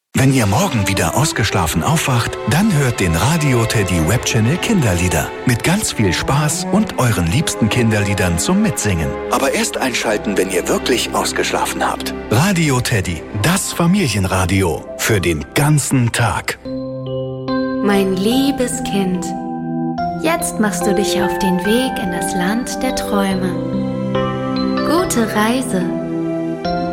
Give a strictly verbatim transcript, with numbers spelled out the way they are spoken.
Wenn ihr morgen wieder ausgeschlafen aufwacht, dann hört den Radio Teddy Webchannel Kinderlieder. Mit ganz viel Spaß und euren liebsten Kinderliedern zum Mitsingen. Aber erst einschalten, wenn ihr wirklich ausgeschlafen habt. Radio Teddy, das Familienradio. Für den ganzen Tag. Mein liebes Kind, jetzt machst du dich auf den Weg in das Land der Träume. Gute Reise.